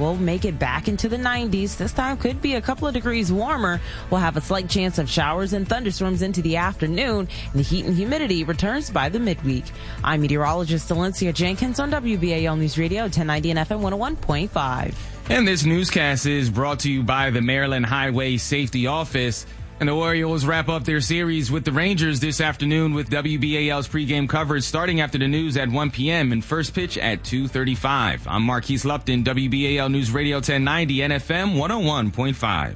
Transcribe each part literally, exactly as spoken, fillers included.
will make it back into the nineties. This time could be a couple of degrees warmer. We'll have a slight chance of showers and thunderstorms into the afternoon, and the heat and humidity returns by the midweek. I'm meteorologist Valencia Jenkins on W B A L News Radio ten ninety and F M one oh one point five. And this newscast is brought to you by the Maryland Highway Safety Office. And the Orioles wrap up their series with the Rangers this afternoon with W B A L's pregame coverage starting after the news at one p.m. and first pitch at two thirty-five. I'm Marquise Lupton, W B A L News Radio ten ninety and F M one oh one point five.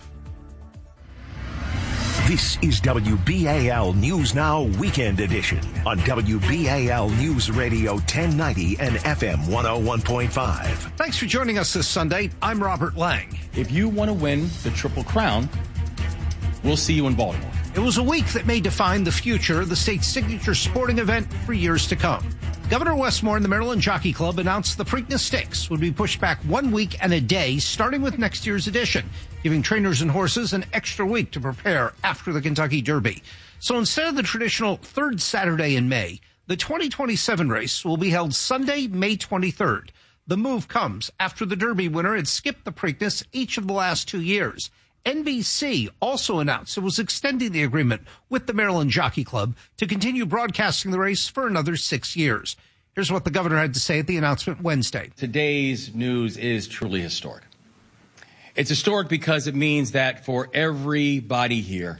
This is W B A L News Now Weekend Edition on W B A L News Radio ten ninety and F M one oh one point five. Thanks for joining us this Sunday. I'm Robert Lang. If you want to win the Triple Crown, we'll see you in Baltimore. It was a week that may define the future of the state's signature sporting event for years to come. Governor Westmore and the Maryland Jockey Club announced the Preakness Stakes would be pushed back one week and a day, starting with next year's edition, giving trainers and horses an extra week to prepare after the Kentucky Derby. So instead of the traditional third Saturday in May, the twenty twenty-seven race will be held Sunday, May twenty-third. The move comes after the Derby winner had skipped the Preakness each of the last two years. N B C also announced it was extending the agreement with the Maryland Jockey Club to continue broadcasting the race for another six years. Here's what the governor had to say at the announcement Wednesday. Today's news is truly historic. It's historic because it means that for everybody here,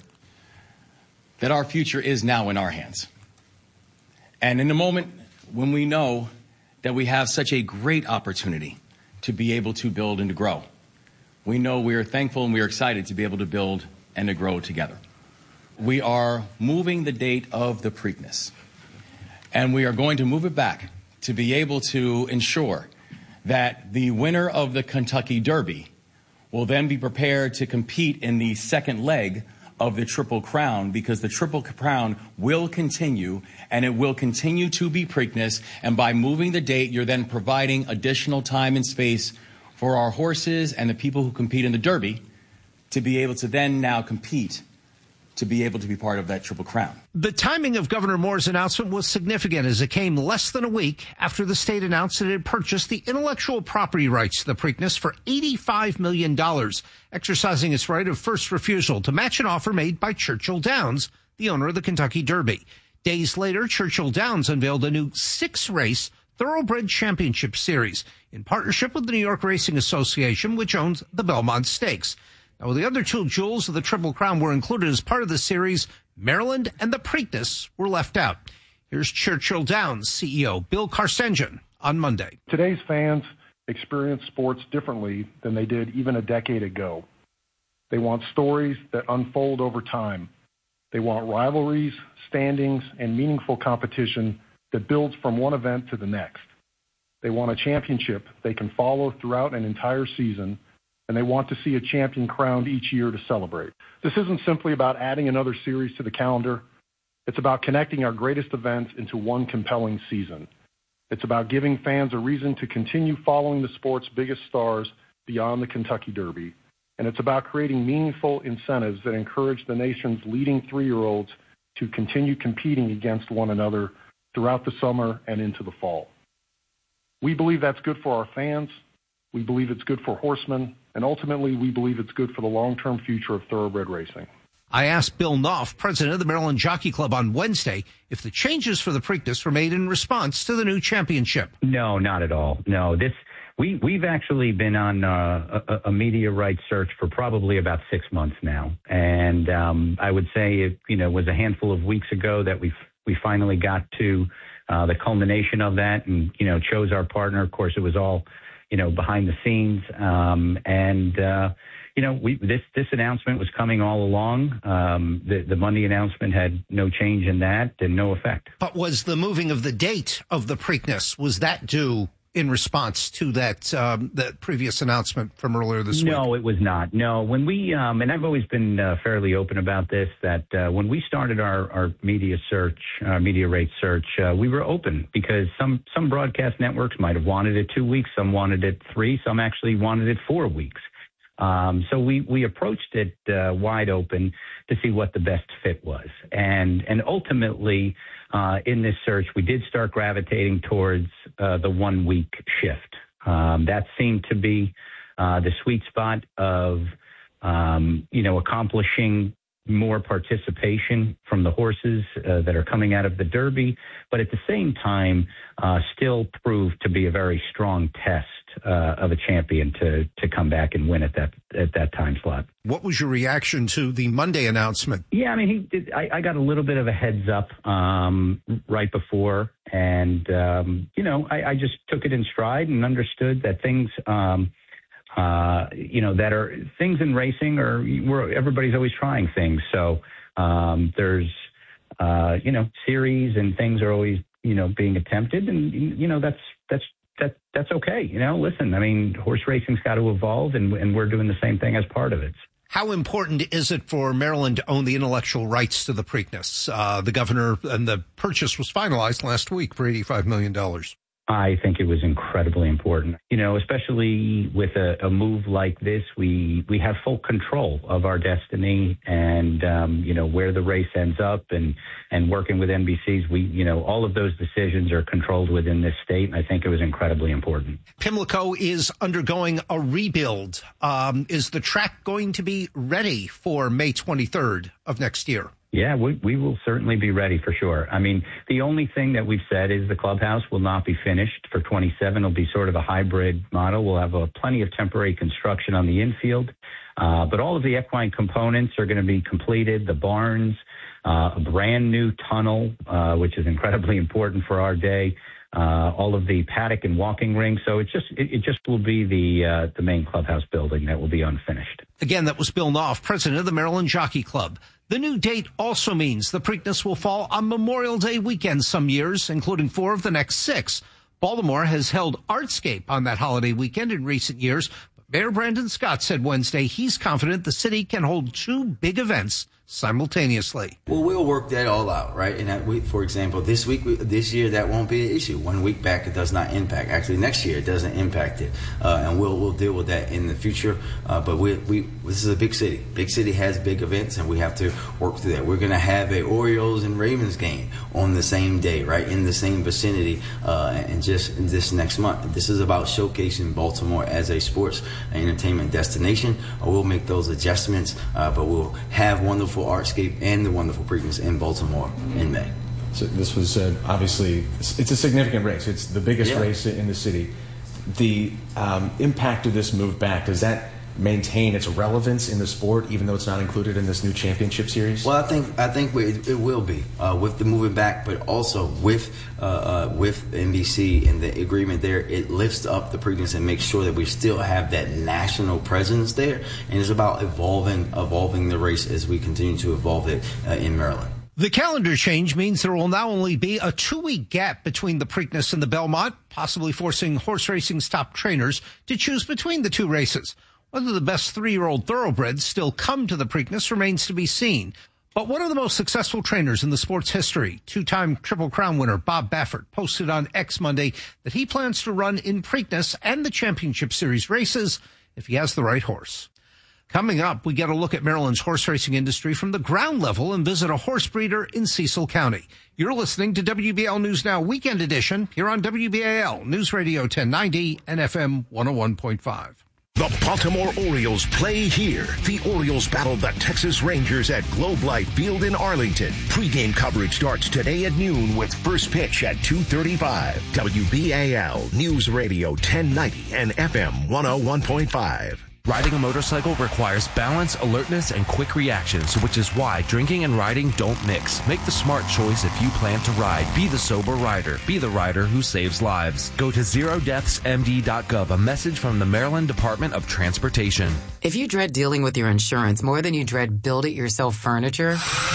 that our future is now in our hands. And in the moment when we know that we have such a great opportunity to be able to build and to grow, we know we are thankful and we are excited to be able to build and to grow together. We are moving the date of the Preakness, and we are going to move it back to be able to ensure that the winner of the Kentucky Derby will then be prepared to compete in the second leg of the Triple Crown, because the Triple Crown will continue, and it will continue to be Preakness. And by moving the date, you're then providing additional time and space for our horses and the people who compete in the Derby to be able to then now compete, to be able to be part of that Triple Crown. The timing of Governor Moore's announcement was significant, as it came less than a week after the state announced it had purchased the intellectual property rights to the Preakness for eighty-five million dollars, exercising its right of first refusal to match an offer made by Churchill Downs, the owner of the Kentucky Derby. Days later, Churchill Downs unveiled a new six-race Thoroughbred Championship Series in partnership with the New York Racing Association, which owns the Belmont Stakes. Now, the other two jewels of the Triple Crown were included as part of the series. Maryland and the Preakness were left out. Here's Churchill Downs C E O Bill Carsengen on Monday. Today's fans experience sports differently than they did even a decade ago. They want stories that unfold over time. They want rivalries, standings, and meaningful competition that builds from one event to the next. They want a championship they can follow throughout an entire season, and they want to see a champion crowned each year to celebrate. This isn't simply about adding another series to the calendar. It's about connecting our greatest events into one compelling season. It's about giving fans a reason to continue following the sport's biggest stars beyond the Kentucky Derby. And it's about creating meaningful incentives that encourage the nation's leading three-year-olds to continue competing against one another throughout the summer and into the fall. We believe that's good for our fans. We believe it's good for horsemen. And ultimately, we believe it's good for the long-term future of thoroughbred racing. I asked Bill Knopf, president of the Maryland Jockey Club, on Wednesday if the changes for the Preakness were made in response to the new championship. No, not at all. No, this we we've actually been on uh, a, a media rights search for probably about six months now, and um, I would say it you know was a handful of weeks ago that we we finally got to uh, the culmination of that, and you know chose our partner. Of course, it was all you know behind the scenes, um, and. Uh, You know, we, this this announcement was coming all along. Um, the, the Monday announcement had no change in that and no effect. But was the moving of the date of the Preakness, was that due in response to that um, that previous announcement from earlier this week? No, it was not. No, when we, um, and I've always been uh, fairly open about this, that uh, when we started our, our media search, our media rate search, uh, we were open because some, some broadcast networks might have wanted it two weeks, some wanted it three, some actually wanted it four weeks. Um, so we, we approached it uh, wide open to see what the best fit was. And and ultimately, uh, in this search, we did start gravitating towards uh, the one-week shift. Um, that seemed to be uh, the sweet spot of, um, you know, accomplishing more participation from the horses uh, that are coming out of the Derby, but at the same time, uh, still proved to be a very strong test uh, of a champion to to come back and win at that at that time slot. What was your reaction to the Monday announcement? Yeah, I mean, he did, I, I got a little bit of a heads up um, right before, and um, you know, I, I just took it in stride and understood that things. Um, Uh, you know, that are things in racing or where everybody's always trying things. So um, there's, uh, you know, series and things are always, you know, being attempted. And, you know, that's that's that that's OK. You know, listen, I mean, horse racing's got to evolve and, and we're doing the same thing as part of it. How important is it for Maryland to own the intellectual rights to the Preakness? Uh, the governor and the purchase was finalized last week for eighty-five million dollars. I think it was incredibly important, you know, especially with a, a move like this. We we have full control of our destiny and, um, you know, where the race ends up and, and working with N B Cs. We, you know, all of those decisions are controlled within this state. And I think it was incredibly important. Pimlico is undergoing a rebuild. Um, is the track going to be ready for May twenty-third of next year? Yeah, we, we will certainly be ready for sure. I mean, the only thing that we've said is the clubhouse will not be finished for twenty-seven. It'll be sort of a hybrid model. We'll have a, plenty of temporary construction on the infield, uh, but all of the equine components are going to be completed. The barns, uh, a brand new tunnel, uh, which is incredibly important for our day. Uh, all of the paddock and walking rings. So it just it, it just will be the uh, the main clubhouse building that will be unfinished. Again, that was Bill Knopf, president of the Maryland Jockey Club. The new date also means the Preakness will fall on Memorial Day weekend some years, including four of the next six. Baltimore has held Artscape on that holiday weekend in recent years. But Mayor Brandon Scott said Wednesday he's confident the city can hold two big events simultaneously. Well, we'll work that all out, right? And that week, for example, this week, this year, that won't be an issue. One week back, it does not impact. Actually, next year, it doesn't impact it, uh, and we'll we'll deal with that in the future. Uh, but we we this is a big city. Big city has big events, and we have to work through that. We're going to have a Orioles and Ravens game on the same day, right, in the same vicinity, uh, and just in this next month. This is about showcasing Baltimore as a sports and entertainment destination. Uh, we'll make those adjustments, uh, but we'll have wonderful Artscape and the wonderful Preakness in Baltimore in May. So this was uh, obviously it's a significant race. It's the biggest yeah. race in the city. The um, impact of this move back, does that maintain its relevance in the sport, even though it's not included in this new championship series? Well, I think I think it, it will be uh, with the moving back, but also with uh, uh, with N B C and the agreement there. It lifts up the Preakness and makes sure that we still have that national presence there. And it's about evolving evolving the race as we continue to evolve it uh, in Maryland. The calendar change means there will now only be a two-week gap between the Preakness and the Belmont, possibly forcing horse racing's top trainers to choose between the two races. Whether the best three-year-old thoroughbreds still come to the Preakness remains to be seen. But one of the most successful trainers in the sport's history, two-time Triple Crown winner Bob Baffert, posted on X Monday that he plans to run in Preakness and the Championship Series races if he has the right horse. Coming up, we get a look at Maryland's horse racing industry from the ground level and visit a horse breeder in Cecil County. You're listening to W B L News Now Weekend Edition here on W B A L News Radio ten ninety and F M one oh one point five. The Baltimore Orioles play here. The Orioles battle the Texas Rangers at Globe Life Field in Arlington. Pre-game coverage starts today at noon with first pitch at two thirty-five. W B A L News Radio ten ninety and F M one oh one point five. Riding a motorcycle requires balance, alertness, and quick reactions, which is why drinking and riding don't mix. Make the smart choice if you plan to ride. Be the sober rider. Be the rider who saves lives. Go to zero deaths M D dot gov, a message from the Maryland Department of Transportation. If you dread dealing with your insurance more than you dread build-it-yourself furniture,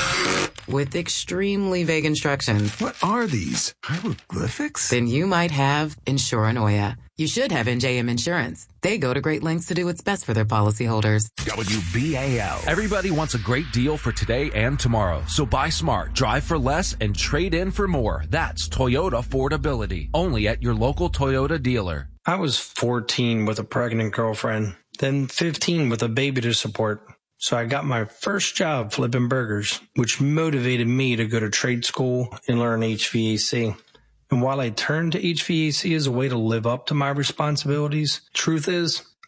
with extremely vague instructions. What are these? Hieroglyphics? Then you might have Insuranoia. You should have N J M Insurance. They go to great lengths to do what's best for their policyholders. W B A L. Everybody wants a great deal for today and tomorrow. So buy smart, drive for less, and trade in for more. That's Toyota Fordability. Only at your local Toyota dealer. I was fourteen with a pregnant girlfriend, then fifteen with a baby to support. So I got my first job flipping burgers, which motivated me to go to trade school and learn H V A C. And while I turned to H V A C as a way to live up to my responsibilities, truth is,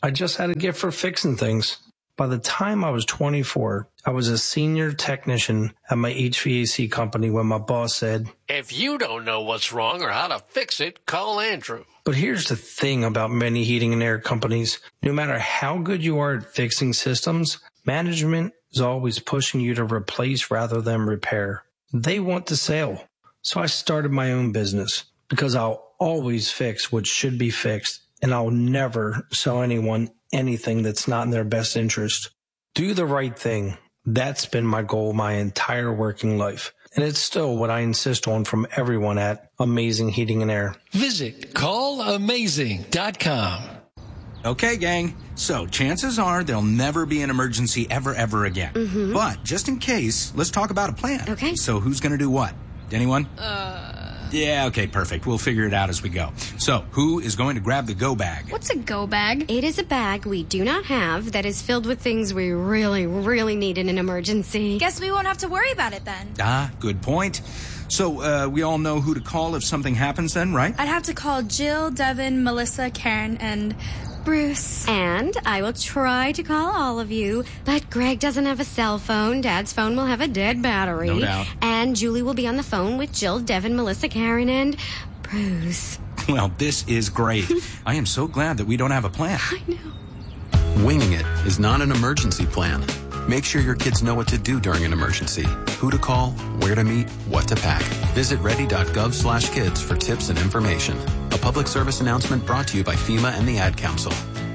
I just had a gift for fixing things. By the time I was twenty-four, I was a senior technician at my H V A C company when my boss said, "If you don't know what's wrong or how to fix it, call Andrew." But here's the thing about many heating and air companies. No matter how good you are at fixing systems, management is always pushing you to replace rather than repair. They want the sale. So I started my own business because I'll always fix what should be fixed, and I'll never sell anyone anything that's not in their best interest. Do the right thing. That's been my goal my entire working life. And it's still what I insist on from everyone at Amazing Heating and Air. Visit call amazing dot com. Okay, gang. So chances are there'll never be an emergency ever, ever again. Mm-hmm. But just in case, let's talk about a plan. Okay. So who's going to do what? Anyone? Uh... Yeah, okay, perfect. We'll figure it out as we go. So, who is going to grab the go bag? What's a go bag? It is a bag we do not have that is filled with things we really, really need in an emergency. Guess we won't have to worry about it then. Ah, good point. So, uh, we all know who to call if something happens then, right? I'd have to call Jill, Devin, Melissa, Karen, and Bruce. And I will try to call all of you, but Greg doesn't have a cell phone. Dad's phone will have a dead battery. No doubt. And Julie will be on the phone with Jill, Devin, Melissa, Karen, and Bruce. Well, this is great. I am so glad that we don't have a plan. I know. Winging it is not an emergency plan. Make sure your kids know what to do during an emergency, who to call, where to meet, what to pack. Visit ready.gov slash kids for tips and information. A public service announcement brought to you by FEMA and the Ad Council.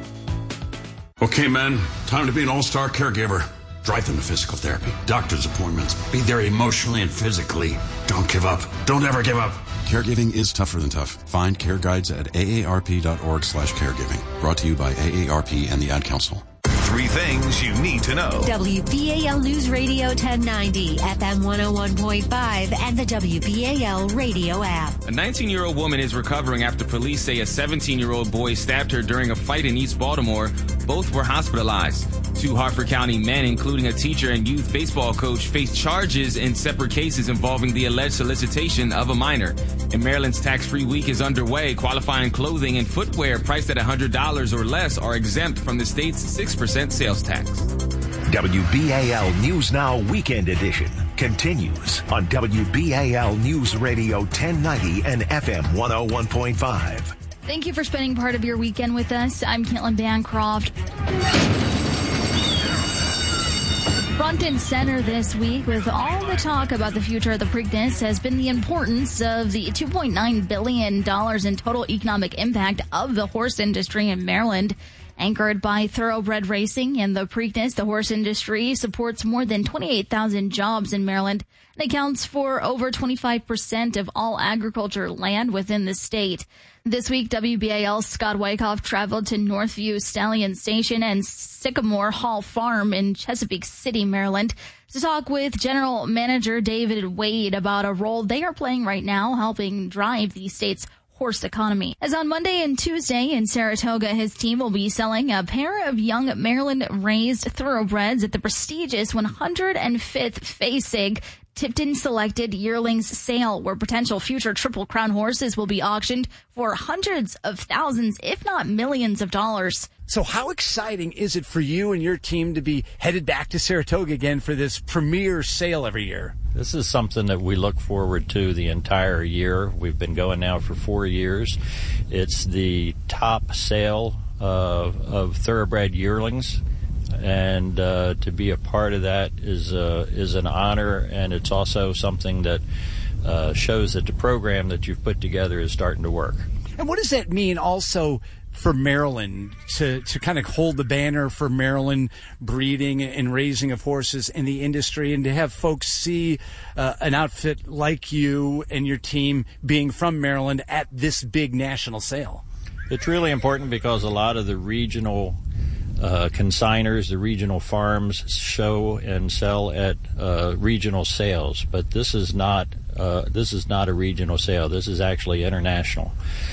Okay, men, time to be an all-star caregiver. Drive them to physical therapy, doctor's appointments. Be there emotionally and physically. Don't give up. Don't ever give up. Caregiving is tougher than tough. Find care guides at aarp.org slash caregiving. Brought to you by A A R P and the Ad Council. Three things you need to know. W B A L News Radio ten ninety, F M one oh one point five, and the W B A L radio app. A nineteen-year-old woman is recovering after police say a seventeen-year-old boy stabbed her during a fight in East Baltimore. Both were hospitalized. Two Harford County men, including a teacher and youth baseball coach, face charges in separate cases involving the alleged solicitation of a minor. And Maryland's tax-free week is underway. Qualifying clothing and footwear priced at one hundred dollars or less are exempt from the state's six percent sales tax. W B A L News Now Weekend Edition continues on W B A L News Radio ten ninety and F M one oh one point five. Thank you for spending part of your weekend with us. I'm Caitlin Bancroft. Front and center this week with all the talk about the future of the Preakness has been the importance of the two point nine billion dollars in total economic impact of the horse industry in Maryland. Anchored by thoroughbred racing and the Preakness, the horse industry supports more than twenty-eight thousand jobs in Maryland and accounts for over twenty-five percent of all agriculture land within the state. This week, W B A L's Scott Wyckoff traveled to Northview Stallion Station and Sycamore Hall Farm in Chesapeake City, Maryland, to talk with General Manager David Wade about a role they are playing right now helping drive the state's horse economy. As on Monday and Tuesday in Saratoga, his team will be selling a pair of young Maryland-raised thoroughbreds at the prestigious one hundred fifth Fasig Tipton Selected Yearlings Sale, where potential future Triple Crown horses will be auctioned for hundreds of thousands, if not millions of dollars. So how exciting is it for you and your team to be headed back to Saratoga again for this premier sale every year? This is something that we look forward to the entire year. We've been going now for four years. It's the top sale uh, of thoroughbred yearlings. And uh, to be a part of that is uh, is an honor, and it's also something that uh, shows that the program that you've put together is starting to work. And what does that mean also for Maryland, to, to kind of hold the banner for Maryland breeding and raising of horses in the industry, and to have folks see uh, an outfit like you and your team being from Maryland at this big national sale? It's really important because a lot of the regional Uh, consigners, the regional farms show and sell at uh, regional sales, but this is not uh, this is not a regional sale. This is actually international,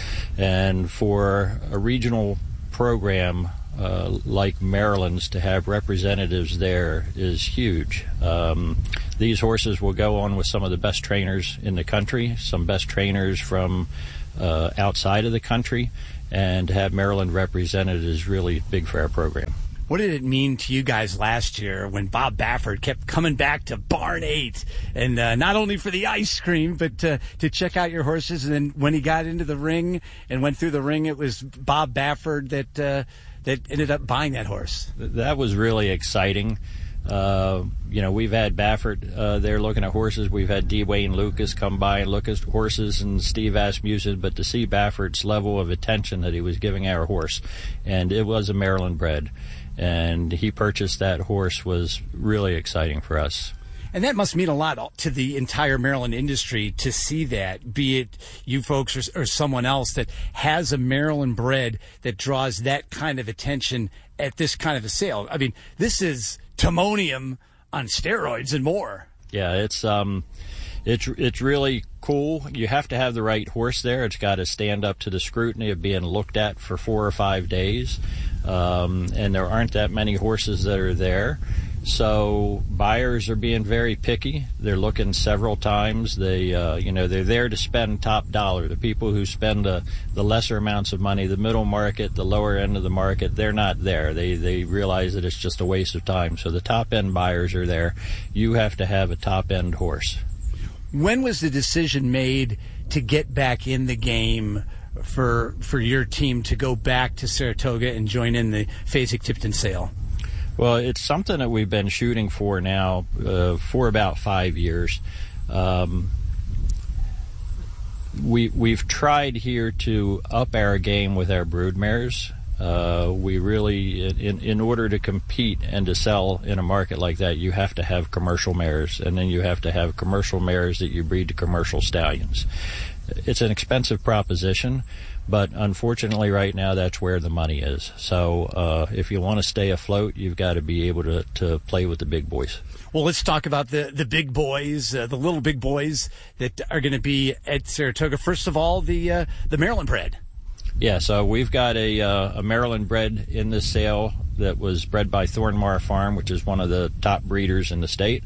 and for a regional program uh, like Maryland's to have representatives there is huge. Um, these horses will go on with some of the best trainers in the country, some best trainers from uh, outside of the country, and to have Maryland represented is really big for our program. What did it mean to you guys last year when Bob Baffert kept coming back to Barn eight, and uh, not only for the ice cream, but uh, to check out your horses? And then when he got into the ring and went through the ring, it was Bob Baffert that uh, that ended up buying that horse. That was really exciting. Uh, you know, we've had Baffert uh, there looking at horses. We've had D. Wayne Lucas come by and look at horses, and Steve Asmussen. But to see Baffert's level of attention that he was giving our horse, and it was a Maryland bred, and he purchased that horse, was really exciting for us. And that must mean a lot to the entire Maryland industry to see that, be it you folks or, or someone else that has a Maryland bred that draws that kind of attention at this kind of a sale. I mean, this is Timonium on steroids and more. Yeah, it's um, it's it's really cool. You have to have the right horse there. It's got to stand up to the scrutiny of being looked at for four or five days, um, and there aren't that many horses that are there. So buyers are being very picky. They're looking several times. They, uh, you know, they're there to spend top dollar. The people who spend uh, the lesser amounts of money, the middle market, the lower end of the market, they're not there. They they realize that it's just a waste of time. So the top end buyers are there. You have to have a top end horse. When was the decision made to get back in the game for for your team to go back to Saratoga and join in the Fasig-Tipton sale? Well, it's something that we've been shooting for now uh, for about five years. Um, we, we've tried here to up our game with our broodmares. Uh, we really, in, in order to compete and to sell in a market like that, you have to have commercial mares, and then you have to have commercial mares that you breed to commercial stallions. It's an expensive proposition, but unfortunately right now that's where the money is. So uh, if you want to stay afloat, you've got to be able to, to play with the big boys. Well, let's talk about the, the big boys, uh, the little big boys that are going to be at Saratoga. First of all, the uh, the Maryland bred. Yeah, so we've got a, uh, a Maryland bred in this sale that was bred by Thornmar Farm, which is one of the top breeders in the state.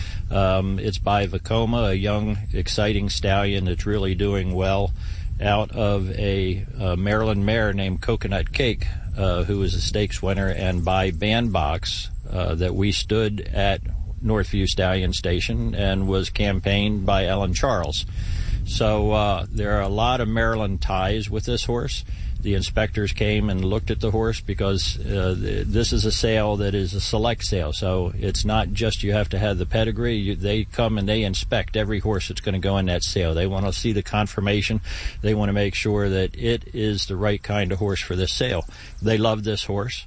Um, it's by Vacoma, a young, exciting stallion that's really doing well, out of a, a Maryland mare named Coconut Cake, uh, who is a stakes winner, and by Bandbox, uh, that we stood at Northview Stallion Station and was campaigned by Ellen Charles. So uh, there are a lot of Maryland ties with this horse. The inspectors came and looked at the horse because uh, this is a sale that is a select sale. So it's not just you have to have the pedigree. You, they come and they inspect every horse that's going to go in that sale. They want to see the confirmation. They want to make sure that it is the right kind of horse for this sale. They love this horse.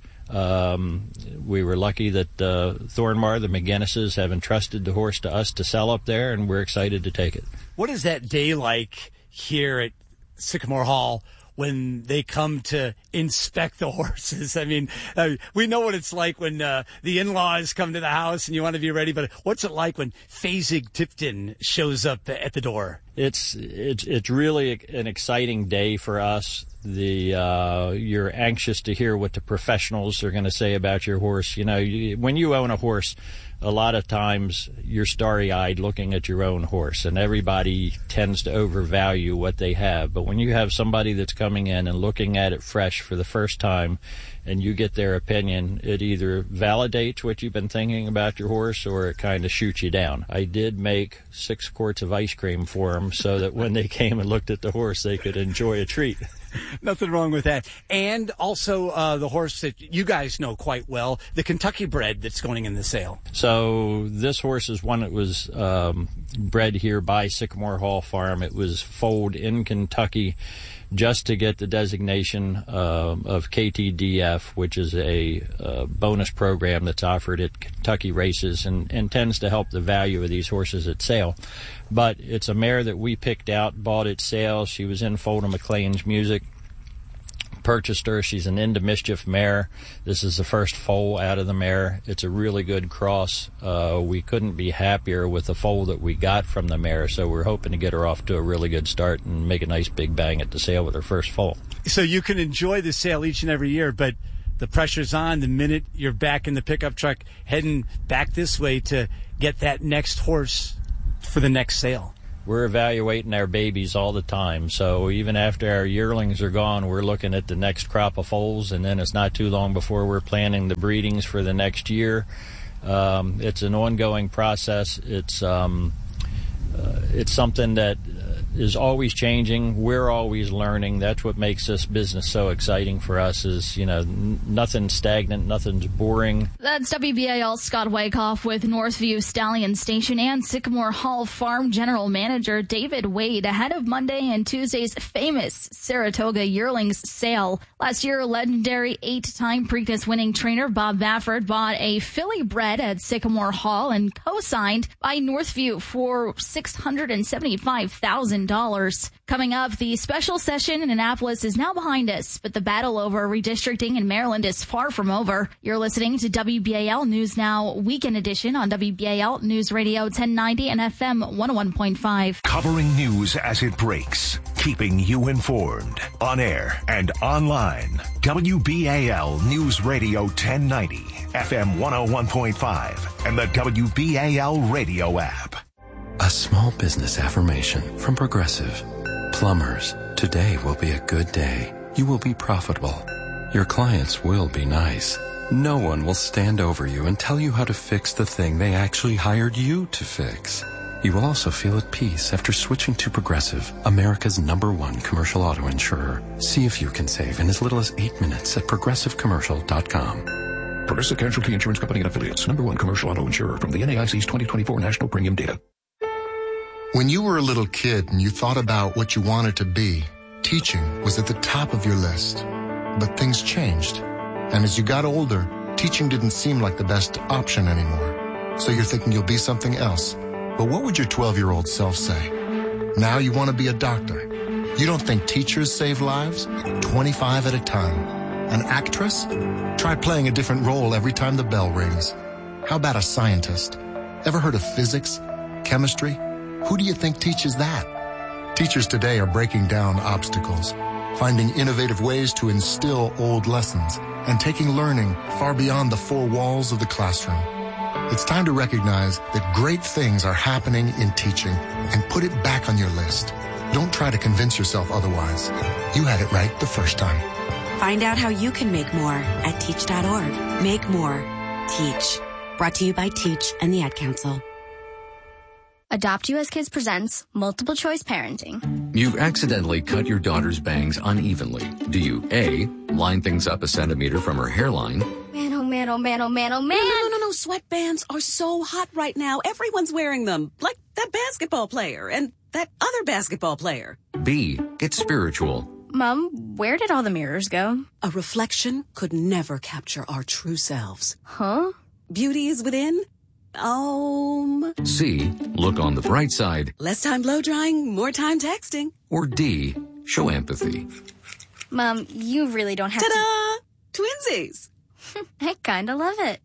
Um, we were lucky that uh, Thornmar, the McGinnises, have entrusted the horse to us to sell up there, and we're excited to take it. What is that day like here at Sycamore Hall when they come to inspect the horses? I mean, uh, we know what it's like when uh, the in-laws come to the house and you want to be ready, but what's it like when Fasig-Tipton shows up at the door? It's it's it's really an exciting day for us. The uh, you're anxious to hear what the professionals are going to say about your horse. You know, you, when you own a horse, a lot of times you're starry-eyed looking at your own horse, and everybody tends to overvalue what they have. But when you have somebody that's coming in and looking at it fresh for the first time, and you get their opinion, it either validates what you've been thinking about your horse or it kind of shoots you down. I did make six quarts of ice cream for them so that when they came and looked at the horse, they could enjoy a treat. Nothing wrong with that. And also uh, the horse that you guys know quite well, the Kentucky bred that's going in the sale. So this horse is one that was um, bred here by Sycamore Hall Farm. It was foaled in Kentucky just to get the designation uh, of K T D F, which is a uh, bonus program that's offered at Kentucky races and, and tends to help the value of these horses at sale. But it's a mare that we picked out, bought at sale. She was in Folden McLean's music. Purchased her. She's an Into Mischief mare. This is the first foal out of the mare. It's a really good cross. Uh, we couldn't be happier with the foal that we got from the mare, so we're hoping to get her off to a really good start and make a nice big bang at the sale with her first foal. So you can enjoy the sale each and every year, but the pressure's on the minute you're back in the pickup truck heading back this way to get that next horse for the next sale. we're evaluating our babies all the time. So even after our yearlings are gone, we're looking at the next crop of foals, and then it's not too long before we're planning the breedings for the next year. Um, it's an ongoing process. It's um, uh, it's something that is always changing. We're always learning. That's what makes this business so exciting for us is, you know, n- nothing's stagnant, nothing's boring. That's W B A L's Scott Wyckoff with Northview Stallion Station and Sycamore Hall Farm General Manager David Wade ahead of Monday and Tuesday's famous Saratoga Yearlings sale. Last year, legendary eight-time Preakness winning trainer Bob Baffert bought a filly bred at Sycamore Hall and co-signed by Northview for six hundred seventy-five thousand dollars. Coming up, the special session in Annapolis is now behind us, but the battle over redistricting in Maryland is far from over. You're listening to W B A L News Now Weekend Edition on W B A L News Radio ten ninety and F M one oh one point five. Covering news as it breaks, keeping you informed, on air and online. W B A L News Radio ten ninety, F M one oh one point five, and the W B A L radio app. A small business affirmation from Progressive. Plumbers, today will be a good day. You will be profitable. Your clients will be nice. No one will stand over you and tell you how to fix the thing they actually hired you to fix. You will also feel at peace after switching to Progressive, America's number one commercial auto insurer. See if you can save in as little as eight minutes at progressive commercial dot com. Progressive Casualty Insurance Company and Affiliates, number one commercial auto insurer from the N A I C's twenty twenty-four National Premium Data. When you were a little kid and you thought about what you wanted to be, teaching was at the top of your list. But things changed. And as you got older, teaching didn't seem like the best option anymore. So you're thinking you'll be something else. But what would your twelve-year-old self say? Now you want to be a doctor. You don't think teachers save lives? twenty-five at a time. An actress? Try playing a different role every time the bell rings. How about a scientist? Ever heard of physics? Chemistry? Who do you think teaches that? Teachers today are breaking down obstacles, finding innovative ways to instill old lessons, and taking learning far beyond the four walls of the classroom. It's time to recognize that great things are happening in teaching and put it back on your list. Don't try to convince yourself otherwise. You had it right the first time. Find out how you can make more at teach dot org. Make more. Teach. Brought to you by Teach and the Ad Council. Adopt U S Kids presents Multiple Choice Parenting. You've accidentally cut your daughter's bangs unevenly. Do you A, line things up a centimeter from her hairline? Man, oh man, oh man, oh man, oh man. No, no, no, no. Sweatbands are so hot right now. Everyone's wearing them. Like that basketball player and that other basketball player. B, get spiritual. Mom, where did all the mirrors go? A reflection could never capture our true selves. Huh? Beauty is within. Um. C, look on the bright side. Less time blow drying, more time texting. Or D, show empathy. Mom, you really don't have Ta-da! to... Twinsies! I kinda love it.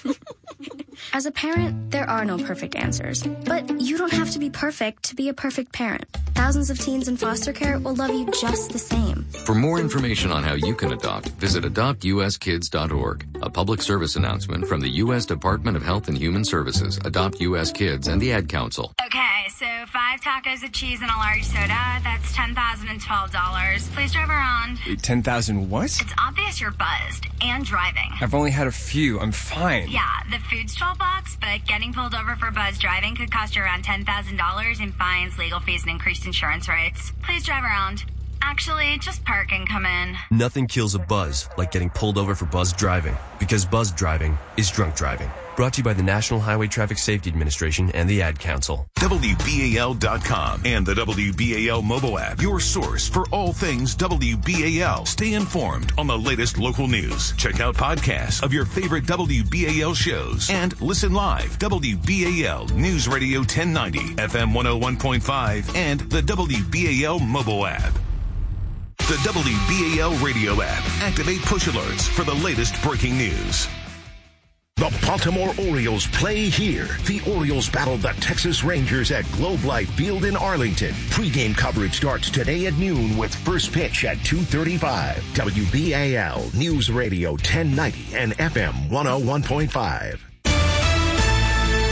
As a parent, there are no perfect answers. But you don't have to be perfect to be a perfect parent. Thousands of teens in foster care will love you just the same. For more information on how you can adopt, visit adopt u s kids dot org. A public service announcement from the U S Department of Health and Human Services, Adopt U S Kids, and the Ad Council. Okay, so five tacos of cheese and a large soda. That's ten thousand twelve dollars. Please drive around. ten thousand what? It's obvious you're buzzed and driving. I've only had a few. I'm fine. Yeah, the food's twelve bucks, but getting pulled over for buzz driving could cost you around ten thousand dollars in fines, legal fees, and increased insurance rates. Please drive around. Actually, just park and come in. Nothing kills a buzz like getting pulled over for buzz driving, because buzz driving is drunk driving. Brought to you by the National Highway Traffic Safety Administration and the Ad Council. W B A L dot com and the W B A L mobile app. Your source for all things W B A L. Stay informed on the latest local news. Check out podcasts of your favorite W B A L shows. And listen live. W B A L News Radio ten ninety, F M one oh one point five, and the W B A L mobile app. The W B A L radio app. Activate push alerts for the latest breaking news. The Baltimore Orioles play here. The Orioles battle the Texas Rangers at Globe Life Field in Arlington. Pre-game coverage starts today at noon with first pitch at two thirty-five. W B A L News Radio ten ninety and F M one oh one point five.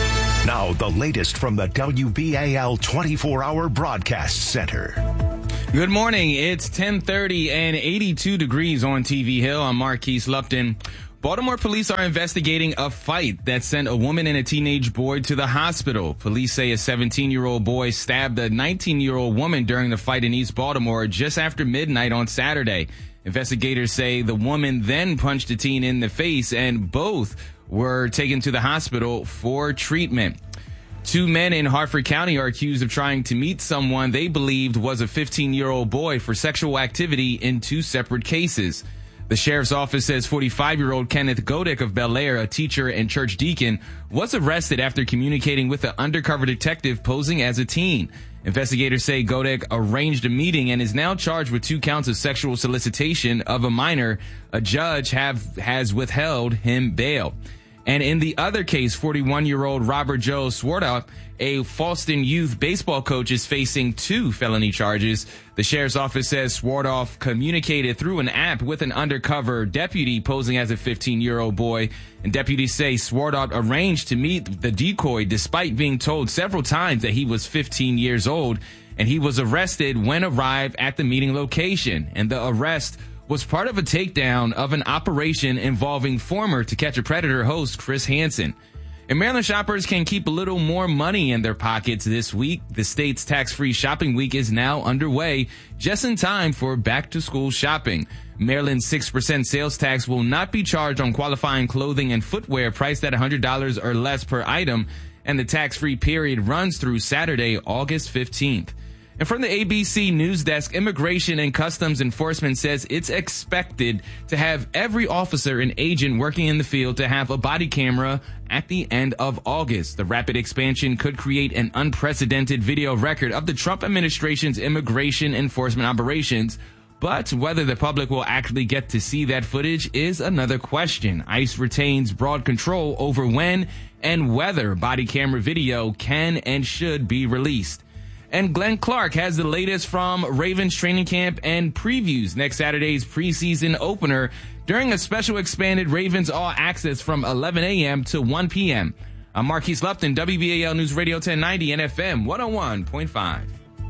Now, the latest from the W B A L twenty-four hour Broadcast Center. Good morning. It's ten thirty and eighty-two degrees on T V Hill. I'm Marquise Lupton. Baltimore police are investigating a fight that sent a woman and a teenage boy to the hospital. Police say a seventeen-year-old boy stabbed a nineteen-year-old woman during the fight in East Baltimore just after midnight on Saturday. Investigators say the woman then punched the teen in the face, and both were taken to the hospital for treatment. Two men in Harford County are accused of trying to meet someone they believed was a fifteen-year-old boy for sexual activity in two separate cases. The sheriff's office says forty-five-year-old Kenneth Godek of Bel Air, a teacher and church deacon, was arrested after communicating with an undercover detective posing as a teen. Investigators say Godek arranged a meeting and is now charged with two counts of sexual solicitation of a minor. A judge have has withheld him bail. And in the other case, forty-one-year-old Robert Joe Swartout, a Falston youth baseball coach, is facing two felony charges. The sheriff's office says Swartout communicated through an app with an undercover deputy posing as a fifteen-year-old boy. And deputies say Swartout arranged to meet the decoy despite being told several times that he was fifteen years old. And he was arrested when arrived at the meeting location. And the arrest was part of a takedown of an operation involving former To Catch a Predator host Chris Hansen. And Maryland shoppers can keep a little more money in their pockets this week. The state's tax-free shopping week is now underway, just in time for back-to-school shopping. Maryland's six percent sales tax will not be charged on qualifying clothing and footwear priced at one hundred dollars or less per item, and the tax-free period runs through Saturday, August fifteenth. And from the A B C News Desk, Immigration and Customs Enforcement says it's expected to have every officer and agent working in the field to have a body camera at the end of August. The rapid expansion could create an unprecedented video record of the Trump administration's immigration enforcement operations. But whether the public will actually get to see that footage is another question. ICE retains broad control over when and whether body camera video can and should be released. And Glenn Clark has the latest from Ravens training camp and previews next Saturday's preseason opener during a special expanded Ravens All Access from eleven a.m. to one p.m. I'm Marquise Lupton, W B A L News Radio ten ninety and F M one oh one point five.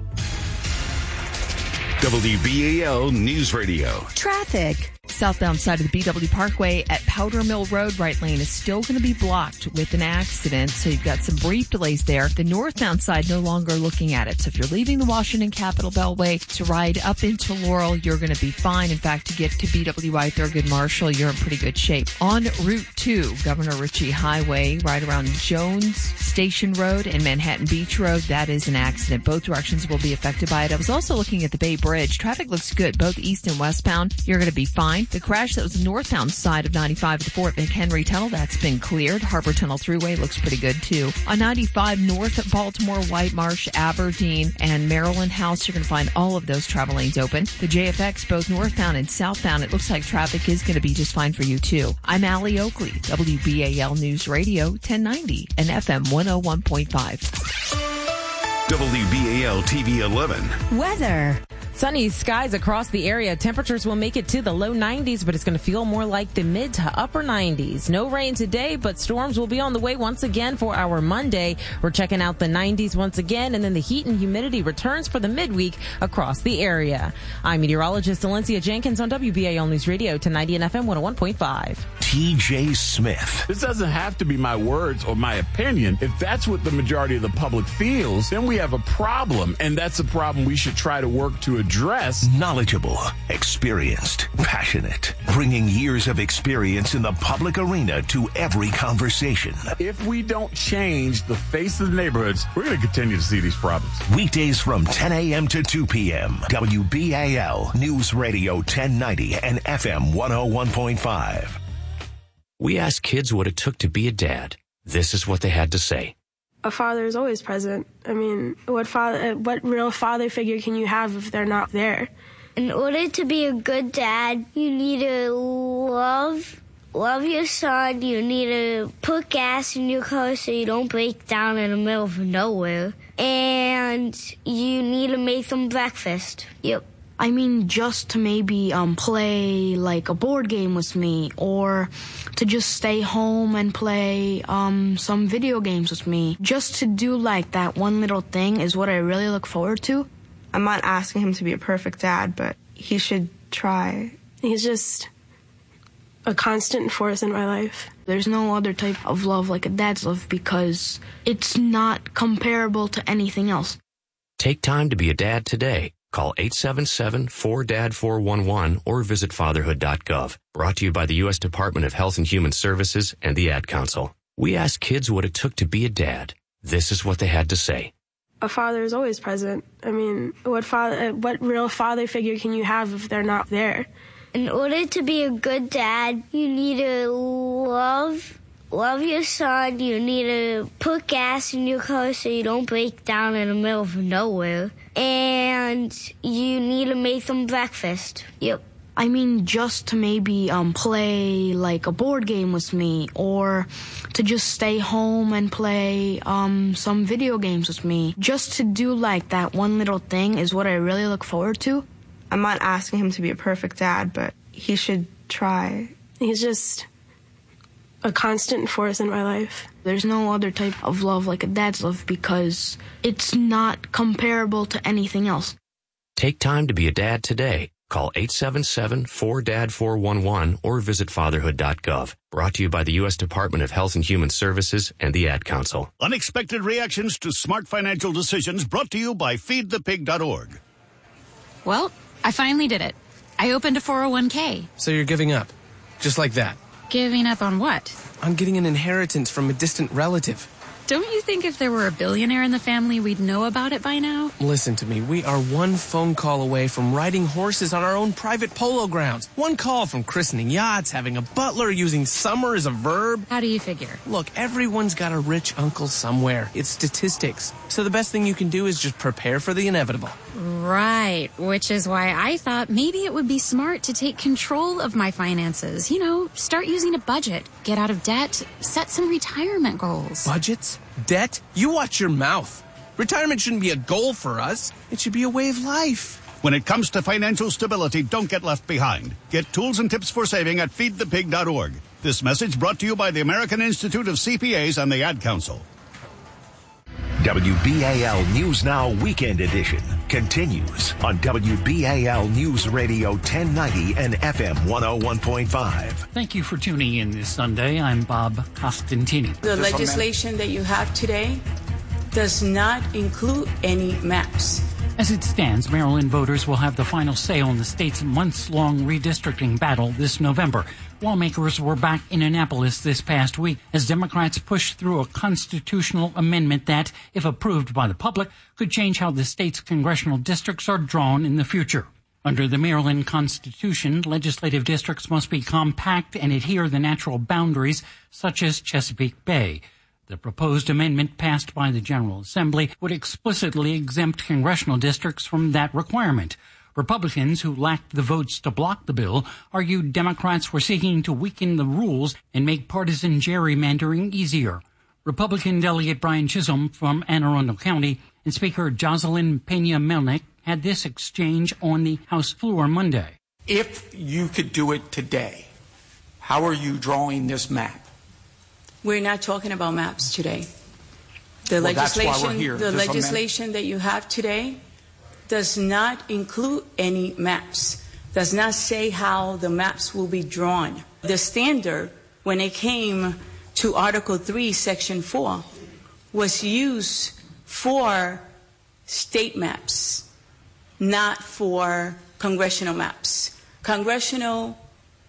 W B A L News Radio. Traffic. Southbound side of the B W Parkway at Powder Mill Road, right lane is still going to be blocked with an accident, so you've got some brief delays there. The northbound side no longer looking at it. So if you're leaving the Washington Capitol Beltway to ride up into Laurel, you're going to be fine. In fact, to get to B W I Thurgood Marshall, you're in pretty good shape. On Route two, Governor Ritchie Highway, right around Jones Station Road and Manhattan Beach Road, that is an accident. Both directions will be affected by it. I was also looking at the Bay Bridge. Traffic looks good, both east and westbound. You're going to be fine. The crash that was the northbound side of ninety-five at the Fort McHenry Tunnel, that's been cleared. Harbor Tunnel Thruway looks pretty good, too. On ninety-five north of Baltimore, White Marsh, Aberdeen, and Maryland House, you're going to find all of those travel lanes open. The J F X, both northbound and southbound, it looks like traffic is going to be just fine for you, too. I'm Allie Oakley, W B A L News Radio ten ninety and F M one oh one point five. W B A L T V eleven. Weather. Sunny skies across the area. Temperatures will make it to the low nineties, but it's going to feel more like the mid to upper nineties. No rain today, but storms will be on the way once again for our Monday. We're checking out the nineties once again, and then the heat and humidity returns for the midweek across the area. I'm meteorologist Valencia Jenkins on W B A L News Radio ten ninety and F M one oh one point five. T J Smith. This doesn't have to be my words or my opinion. If that's what the majority of the public feels, then we have a problem, and that's a problem we should try to work to address. Knowledgeable, experienced, passionate, bringing years of experience in the public arena to every conversation. If we don't change the face of the neighborhoods, we're going to continue to see these problems. Weekdays from ten a.m. to two p.m. W B A L News Radio ten ninety and F M one oh one point five. We asked kids what it took to be a dad. This is what they had to say. A father is always present. I mean, what father, what real father figure can you have if they're not there? In order to be a good dad, you need to love, love your son. You need to put gas in your car so you don't break down in the middle of nowhere. And you need to make them breakfast. Yep. I mean, just to maybe um, play like a board game with me, or to just stay home and play um, some video games with me. Just to do like that one little thing is what I really look forward to. I'm not asking him to be a perfect dad, but he should try. He's just a constant force in my life. There's no other type of love like a dad's love because it's not comparable to anything else. Take time to be a dad today. Call eight seven seven, four D A D, four one one or visit fatherhood dot gov. Brought to you by the U S Department of Health and Human Services and the Ad Council. We asked kids what it took to be a dad. This is what they had to say. A father is always present. I mean, what father, what real father figure can you have if they're not there? In order to be a good dad, you need to love love your son. You need to put gas in your car so you don't break down in the middle of nowhere. And you need to make them breakfast. Yep. I mean, just to maybe um, play like a board game with me, or to just stay home and play um, some video games with me. Just to do like that one little thing is what I really look forward to. I'm not asking him to be a perfect dad, but he should try. He's just a constant force in my life. There's no other type of love like a dad's love because it's not comparable to anything else. Take time to be a dad today. Call eight seven seven, four D A D, four one one or visit fatherhood dot gov. Brought to you by the U S Department of Health and Human Services and the Ad Council. Unexpected reactions to smart financial decisions brought to you by feed the pig dot org. Well, I finally did it. I opened a four oh one k. So you're giving up? Just like that? Giving up on what? On getting an inheritance from a distant relative. Don't you think if there were a billionaire in the family, we'd know about it by now? Listen to me. We are one phone call away from riding horses on our own private polo grounds. One call from christening yachts, having a butler, using summer as a verb. How do you figure? Look, everyone's got a rich uncle somewhere. It's statistics. So the best thing you can do is just prepare for the inevitable. Right, which is why I thought maybe it would be smart to take control of my finances. You know, start using a budget, get out of debt, set some retirement goals. Budgets? Debt? You watch your mouth. Retirement shouldn't be a goal for us. It should be a way of life. When it comes to financial stability, don't get left behind. Get tools and tips for saving at feed the pig dot org. This message brought to you by the American Institute of C P As and the Ad Council. W B A L News Now Weekend Edition continues on W B A L News Radio ten ninety and F M one oh one point five. Thank you for tuning in this Sunday. I'm Bob Costantini. The legislation that you have today does not include any maps. As it stands, Maryland voters will have the final say on the state's months-long redistricting battle this November. Lawmakers were back in Annapolis this past week as Democrats pushed through a constitutional amendment that, if approved by the public, could change how the state's congressional districts are drawn in the future. Under the Maryland Constitution, legislative districts must be compact and adhere to the natural boundaries, such as Chesapeake Bay. The proposed amendment passed by the General Assembly would explicitly exempt congressional districts from that requirement. Republicans, who lacked the votes to block the bill, argued Democrats were seeking to weaken the rules and make partisan gerrymandering easier. Republican Delegate Brian Chisholm from Anne Arundel County and Speaker Jocelyn Pena-Melnick had this exchange on the House floor Monday. If you could do it today, how are you drawing this map? We're not talking about maps today. The well, legislation, that's why we're here. the This legislation that you have today does not include any maps, does not say how the maps will be drawn. The standard, when it came to Article three, Section four, was used for state maps, not for congressional maps. Congressional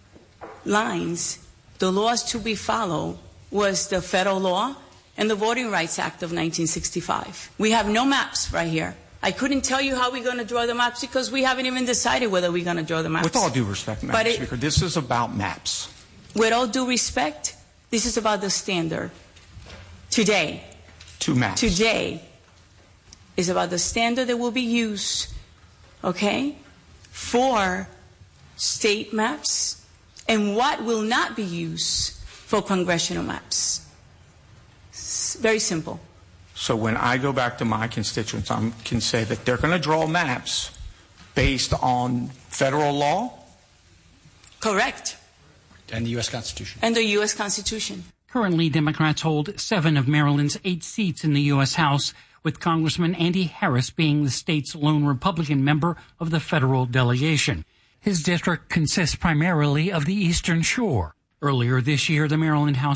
lines, the laws to be followed was the federal law and the Voting Rights Act of nineteen sixty-five. We have no maps right here. I couldn't tell you how we're going to draw the maps because we haven't even decided whether we're going to draw the maps. With all due respect, Madam Speaker, this is about maps. With all due respect, this is about the standard. Today. Two maps. Today is about the standard that will be used, okay, for state maps and what will not be used for congressional maps. It's very simple. So when I go back to my constituents, I can say that they're going to draw maps based on federal law? Correct. And the U S Constitution. And the U S Constitution. Currently, Democrats hold seven of Maryland's eight seats in the U S House, with Congressman Andy Harris being the state's lone Republican member of the federal delegation. His district consists primarily of the Eastern Shore. Earlier this year, the Maryland House